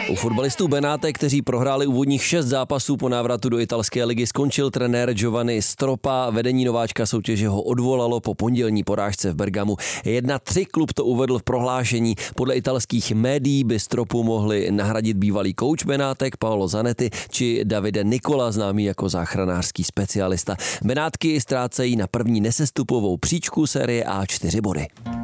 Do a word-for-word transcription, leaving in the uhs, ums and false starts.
U fotbalistů Benátek, kteří prohráli úvodních šest zápasů po návratu do italské ligy, skončil trenér Giovanni Stropa. Vedení nováčka soutěže ho odvolalo po pondělní porážce v Bergamu. jedna tři klub to uvedl v prohlášení. Podle italských médií by Stropu mohli nahradit bývalý kouč Benátek Paolo Zanetti či Davide Nicola, známý jako záchranářský specialista. Benátky ztrácejí na první nesestupovou příčku série A čtyři body.